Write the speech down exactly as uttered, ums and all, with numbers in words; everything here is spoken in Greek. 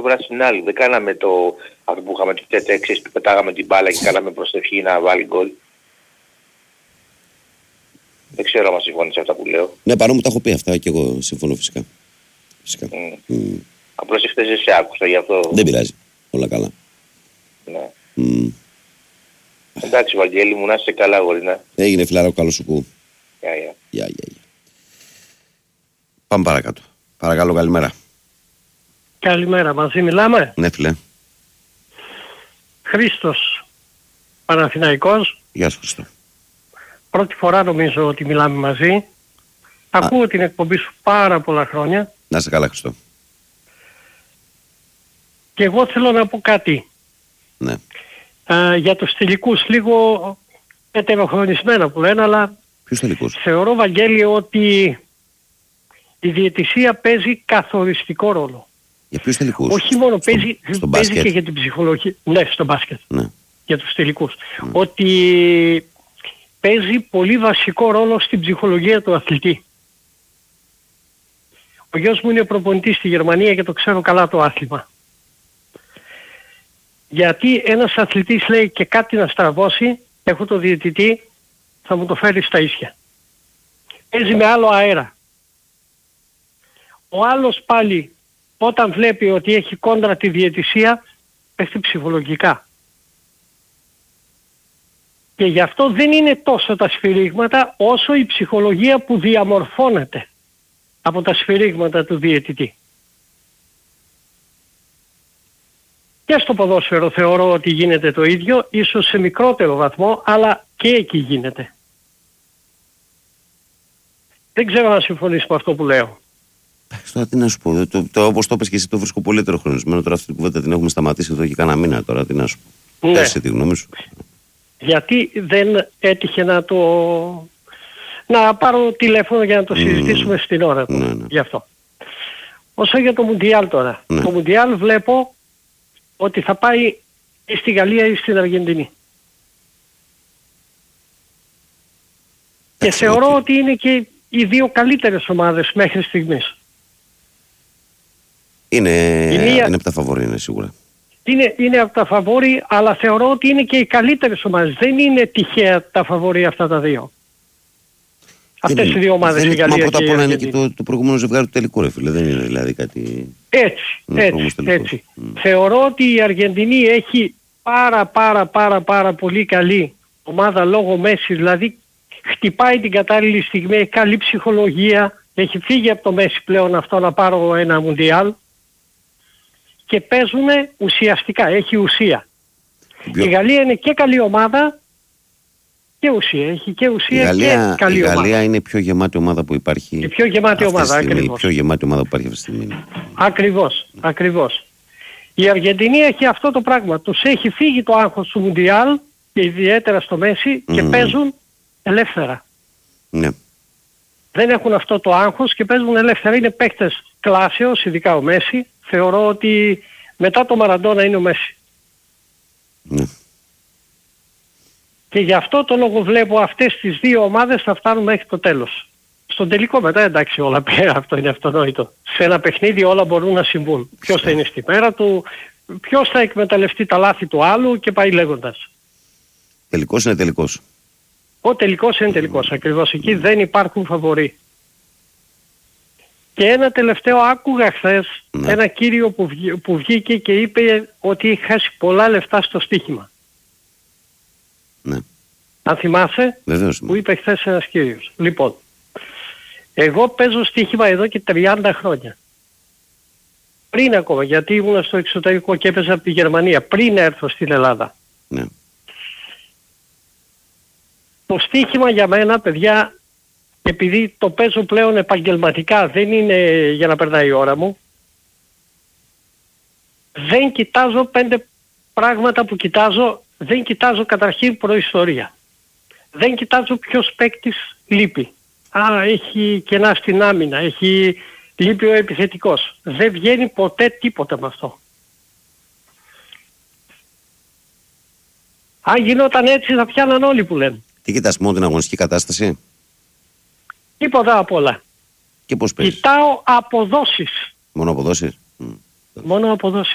πλευρά στην άλλη. Δεν κάναμε το αυτό που είχαμε το τέτοιο που πετάγαμε την μπάλα και κάναμε προσευχή να βάλει γκολ. Δεν ξέρω αν συμφωνείς σε αυτά που λέω. Ναι, παρόμοια τα έχω πει αυτά και εγώ συμφωνώ φυσικά. φυσικά. Mm. Mm. Απλώς εχθές δεν σε άκουσα γι' αυτό. Δεν πειράζει. Όλα καλά. Ναι. Mm. Εντάξει Βαγγέλη μου, να είσαι καλά γορίνα. Έγινε φιλάρα, καλό σου κου. Γεια, γεια. Γεια, γεια, γεια. Πάμε παρακάτω. Παρακαλώ, καλημέρα. Καλημέρα, μαζί μιλάμε. Ναι, φίλε. Χρήστος, Παναθηναϊκός. Γεια σου, Χρήστο. Πρώτη φορά νομίζω ότι μιλάμε μαζί. Ακούω Α. την εκπομπή σου πάρα πολλά χρόνια. Να είσαι καλά, Χρήστο. Και εγώ θέλω να πω κάτι. Ναι. Α, για τους τελικούς, λίγο ετεροχρονισμένα που λένε, αλλά ποιους τελικούς? Θεωρώ, Βαγγέλη, ότι η διαιτησία παίζει καθοριστικό ρόλο. Για ποιους τελικούς? Όχι μόνο στο, παίζει, στο παίζει και για την ψυχολογία. Ναι, στο μπάσκετ. Ναι. Για τους τελικούς. Mm. Ότι παίζει πολύ βασικό ρόλο στην ψυχολογία του αθλητή. Ο γιος μου είναι προπονητής στη Γερμανία και το ξέρω καλά το άθλημα. Γιατί ένας αθλητής λέει και κάτι να στραβώσει, έχω το διαιτητή, θα μου το φέρει στα ίσια. Παίζει με άλλο αέρα. Ο άλλος πάλι όταν βλέπει ότι έχει κόντρα τη διαιτησία, πέφτει ψυχολογικά. Και γι' αυτό δεν είναι τόσο τα σφυρίγματα όσο η ψυχολογία που διαμορφώνεται από τα σφυρίγματα του διαιτητή. Και στο ποδόσφαιρο θεωρώ ότι γίνεται το ίδιο, ίσως σε μικρότερο βαθμό, αλλά και εκεί γίνεται. Δεν ξέρω αν συμφωνείς με αυτό που λέω. Τώρα τι να σου πω, το, το, το, όπως το είπες και εσύ το βρίσκω πολύ ετεροχρονισμένο, τώρα αυτή την κουβέντα την έχουμε σταματήσει εδώ και κάνα μήνα τώρα, τι να σου πω. Ναι. Πες τη γνώμη σου. Γιατί δεν έτυχε να το... να πάρω τηλέφωνο για να το συζητήσουμε mm. στην ώρα του, ναι, ναι. Γι' αυτό. Όσο για το Μουντιάλ τώρα. Ναι. Το Μουντιάλ βλέπω ότι θα πάει ή στη Γαλλία ή στην Αργεντινή. Και θεωρώ ότι είναι και οι δύο καλύτερες ομάδες μέχρι στιγμής. Είναι, μία... είναι από τα φαβόρι, είναι σίγουρα. Είναι, είναι από τα φαβόρι, αλλά θεωρώ ότι είναι και οι καλύτερες ομάδες. Δεν είναι τυχαία τα φαβόρι αυτά τα δύο. Αυτές οι δύο ομάδες, η Γαλλία και η Αργεντινή. Πρώτα απ' όλα είναι και το, το προηγούμενο ζευγάρι του τελικού, ρε φίλε. Δεν είναι δηλαδή κάτι... Έτσι, έτσι, έτσι. Mm. Θεωρώ ότι η Αργεντινή έχει πάρα πάρα πάρα πάρα πολύ καλή ομάδα λόγω Μέση. Δηλαδή χτυπάει την κατάλληλη στιγμή, έχει καλή ψυχολογία. Έχει φύγει από το Μέση πλέον αυτό να πάρω ένα Μουντιάλ. Και παίζουν ουσιαστικά, έχει ουσία. Ποιο... Η Γαλλία είναι και καλή ομάδα και ουσία. Έχει και ουσία η Γαλλία, και καλή η ομάδα. Η Γαλλία είναι η πιο γεμάτη ομάδα που υπάρχει. Η πιο γεμάτη ομάδα, ακριβώς. ακριβώς. Η πιο γεμάτη ομάδα που υπάρχει αυτή τη στιγμή. Ακριβώς, ακριβώς. Η Αργεντινή έχει αυτό το πράγμα. Τους έχει φύγει το άγχος του Μουντιάλ και ιδιαίτερα στο Μέση και mm. παίζουν ελεύθερα. Ναι. Δεν έχουν αυτό το άγχος και παίζουν ελεύθερα. Είναι παίκτες κλάσεως, ειδικά ο Μέση. Θεωρώ ότι μετά το Μαραντόνα είναι ο Μέση. Ναι. Και γι' αυτό το λόγο βλέπω αυτές τις δύο ομάδες θα φτάνουν μέχρι το τέλος. Στον τελικό μετά εντάξει όλα πέρα, αυτό είναι αυτονόητο. Σε ένα παιχνίδι όλα μπορούν να συμβούν. Ποιος θα είναι στη μέρα του, ποιος θα εκμεταλλευτεί τα λάθη του άλλου και πάει λέγοντας. Τελικός είναι τελικός. Ο τελικός είναι τελικός, ακριβώς. Εκεί δεν υπάρχουν φαβορί. Και ένα τελευταίο άκουγα χθες, ναι. ένα κύριο που, βγή, που βγήκε και είπε ότι έχει χάσει πολλά λεφτά στο στοίχημα. Ναι. Αν θυμάσαι, βεβαίως, που είπε χθες ένας κύριος. Λοιπόν, εγώ παίζω στοίχημα εδώ και τριάντα χρόνια. Πριν ακόμα, γιατί ήμουν στο εξωτερικό και έπαιζα από τη Γερμανία, πριν έρθω στην Ελλάδα. Ναι. Το στοίχημα για μένα, παιδιά, επειδή το παίζω πλέον επαγγελματικά, δεν είναι για να περνάει η ώρα μου, δεν κοιτάζω πέντε πράγματα που κοιτάζω, δεν κοιτάζω καταρχήν προϊστορία. Δεν κοιτάζω ποιος παίκτης λείπει. Α, έχει κενά στην άμυνα, έχει λείπει ο επιθετικός. Δεν βγαίνει ποτέ τίποτα με αυτό. Αν γινόταν έτσι θα πιάναν όλοι που λένε. Τι κοιτάς, μόνο την αγωνιστική κατάσταση? Τίποτα απ' όλα. Και πώς παίζεις? Κοιτάω αποδόσεις. Μόνο αποδόσεις? Μόνο αποδόσεις.